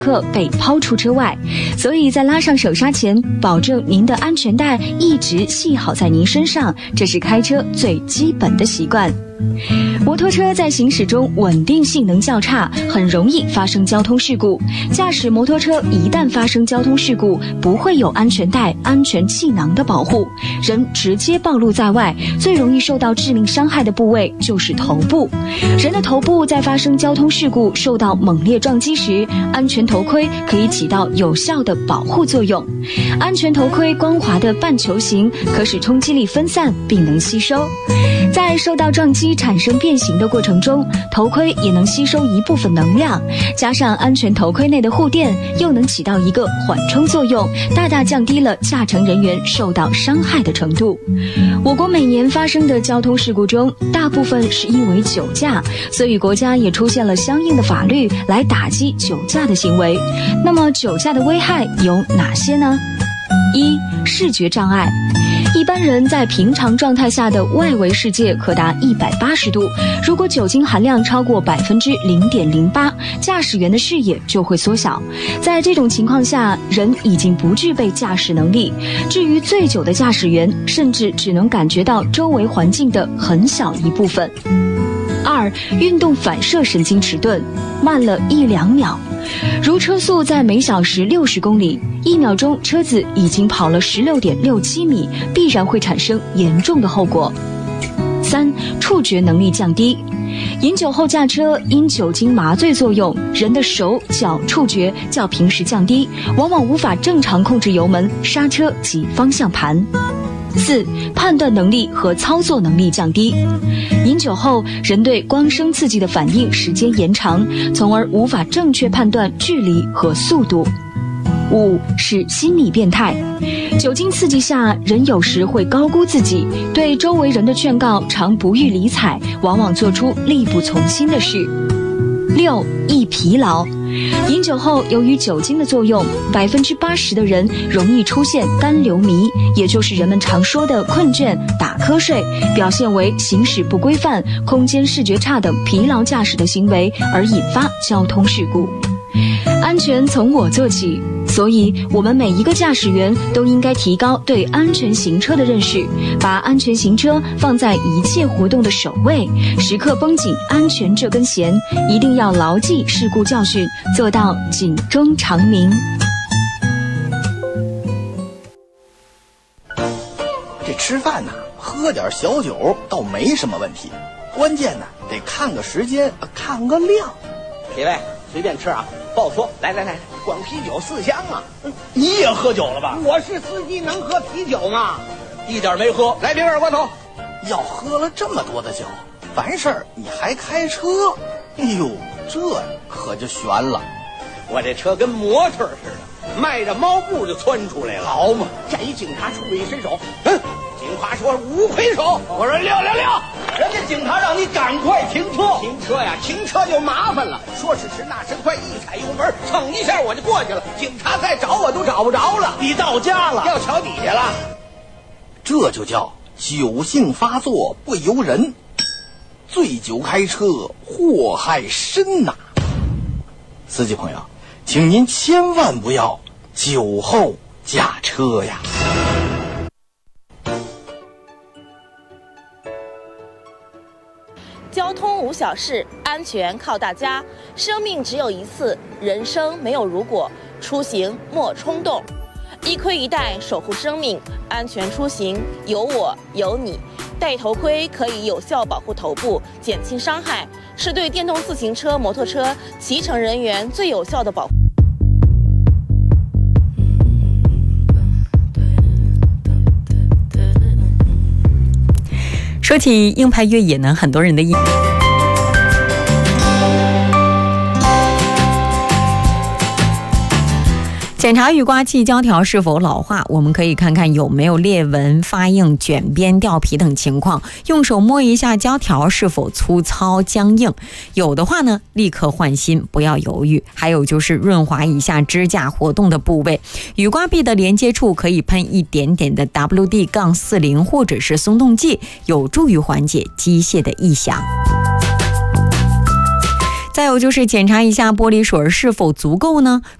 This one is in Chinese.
刻被抛出车外，所以在拉上手刹前，保证您的安全带一直系好在您身上，这是开车最基本的习惯。摩托车在行驶中稳定性能较差，很容易发生交通事故。驾驶摩托车一旦发生交通事故，不会有安全带、安全气囊的保护，人直接暴露在外，最容易受到致命伤害的部位就是头部。人的头部在发生交通事故受到猛烈撞击时，安全头盔可以起到有效的保护作用。安全头盔光滑的半球形，可使冲击力分散并能吸收。在受到撞击产生变形的过程中，头盔也能吸收一部分能量，加上安全头盔内的护垫又能起到一个缓冲作用，大大降低了驾乘人员受到伤害的程度。我国每年发生的交通事故中，大部分是因为酒驾，所以国家也出现了相应的法律来打击酒驾的行为。那么酒驾的危害有哪些呢？一、视觉障碍。一般人在平常状态下的外围世界可达180度，如果酒精含量超过0.08%，驾驶员的视野就会缩小。在这种情况下，人已经不具备驾驶能力。至于醉酒的驾驶员，甚至只能感觉到周围环境的很小一部分。二、运动反射神经迟钝，慢了1-2秒。如车速在每小时60公里，1秒钟车子已经跑了16.67米，必然会产生严重的后果。三、触觉能力降低。饮酒后驾车，因酒精麻醉作用，人的手脚触觉较平时降低，往往无法正常控制油门、刹车及方向盘。四、判断能力和操作能力降低。饮酒后，人对光声刺激的反应时间延长，从而无法正确判断距离和速度。五是心理变态。酒精刺激下，人有时会高估自己，对周围人的劝告常不予理睬，往往做出力不从心的事。六、易疲劳。饮酒后，由于酒精的作用，80%的人容易出现干流迷，也就是人们常说的困倦、打瞌睡，表现为行驶不规范、空间视觉差等疲劳驾驶的行为，而引发交通事故。安全从我做起，所以我们每一个驾驶员都应该提高对安全行车的认识，把安全行车放在一切活动的首位，时刻绷紧安全这根弦，一定要牢记事故教训，做到警钟长鸣。 这吃饭呢，喝点小酒倒没什么问题，关键呢得看个时间，看个量。 几位随便吃啊，报错。来，光啤酒4箱啊！ 你也喝酒了吧？ 我是司机，能喝啤酒吗？一点没喝。来瓶二锅头。 要喝了这么多的酒，完事儿你还开车？哎呦，这可就悬了。 我这车跟模特似的，迈着猫步就窜出来了。 好嘛， 站一警察出来一伸手，警察说5魁首，我说6，人家警察让你赶快停车。停车呀，停车就麻烦了。说时迟，那时快，一踩油门，蹭一下我就过去了。警察再找我都找不着了。 你到家了， 掉桥底下了。 这就叫酒性发作不由人，醉酒开车祸害深呐。司机朋友，请您千万不要酒后驾车呀。 交通无小事，安全靠大家。生命只有一次，人生没有如果，出行莫冲动。一盔一带守护生命，安全出行有我有你。戴头盔可以有效保护头部，减轻伤害，是对电动自行车、摩托车骑乘人员最有效的保护。 说起硬派越野呢，很多人的检查雨刮器胶条是否老化，我们可以看看有没有裂纹、发硬、卷边、掉皮等情况，用手摸一下胶条是否粗糙僵硬，有的话呢立刻换新，不要犹豫。还有就是润滑一下支架活动的部位，雨刮臂的连接处可以喷一点点的 WD-40 或者是松动剂，有助于缓解机械的异响。在再有就是检查一下玻璃水是否足够呢？